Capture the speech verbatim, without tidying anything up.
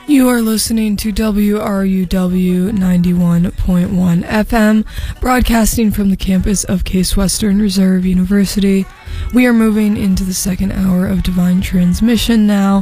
You are listening to W R U W ninety-one point one F M, broadcasting from the campus of Case Western Reserve University. We are moving into the second hour of Divine Transmission now.